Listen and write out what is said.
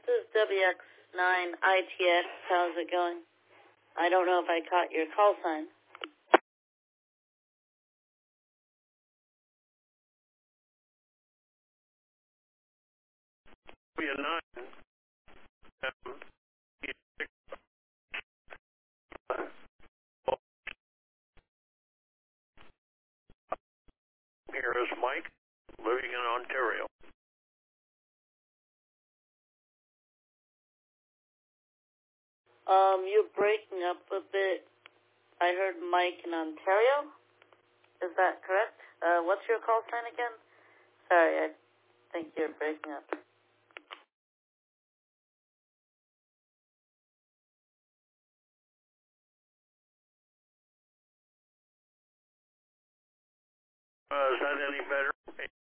This is WX9ITX. How's it going? I don't know if I caught your call sign. Here is Mike, living in Ontario. You're breaking up a bit. I heard Mike in Ontario. Is that correct? What's your call sign again? Sorry, I think you're breaking up. Is that any better?